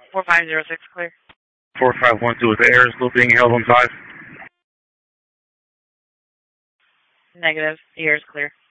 4506 clear. 4512 with the air is still being held on 5. Negative. The air is clear.